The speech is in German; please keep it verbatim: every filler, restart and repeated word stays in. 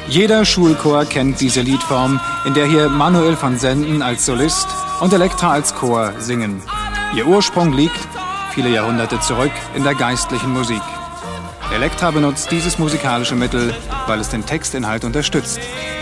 Jeder Schulchor kennt diese Liedform, in der hier Manuel van Senden als Solist und Elektra als Chor singen. Ihr Ursprung liegt, viele Jahrhunderte zurück, in der geistlichen Musik. Elektra benutzt dieses musikalische Mittel, weil es den Textinhalt unterstützt.